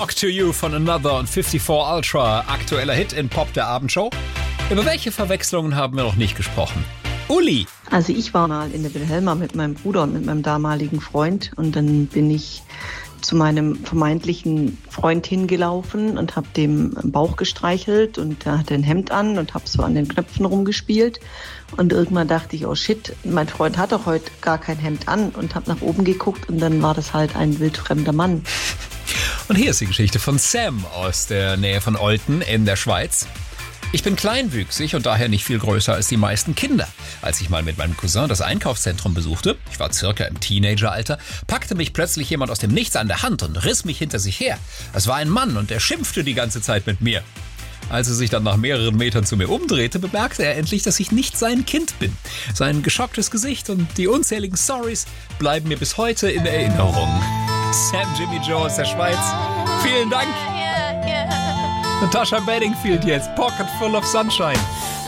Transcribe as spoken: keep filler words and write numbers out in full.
Talk to You von Another und fünfundfünfzig Ultra, aktueller Hit in Pop der Abendshow. Über welche Verwechslungen haben wir noch nicht gesprochen? Uli! Also ich war mal in der Wilhelma mit meinem Bruder und mit meinem damaligen Freund und dann bin ich zu meinem vermeintlichen Freund hingelaufen und habe dem am Bauch gestreichelt und er hatte ein Hemd an und habe so an den Knöpfen rumgespielt und irgendwann dachte ich, oh shit, mein Freund hat doch heute gar kein Hemd an und habe nach oben geguckt und dann war das halt ein wildfremder Mann. Und hier ist die Geschichte von Sam aus der Nähe von Olten in der Schweiz. Ich bin kleinwüchsig und daher nicht viel größer als die meisten Kinder. Als ich mal mit meinem Cousin das Einkaufszentrum besuchte, ich war circa im Teenageralter, packte mich plötzlich jemand aus dem Nichts an der Hand und riss mich hinter sich her. Es war ein Mann und er schimpfte die ganze Zeit mit mir. Als er sich dann nach mehreren Metern zu mir umdrehte, bemerkte er endlich, dass ich nicht sein Kind bin. Sein geschocktes Gesicht und die unzähligen Stories bleiben mir bis heute in Erinnerung. Sam Jimmy Joe aus der Schweiz, vielen Dank! Natasha Bedingfield jetzt, Pocket Full of Sunshine.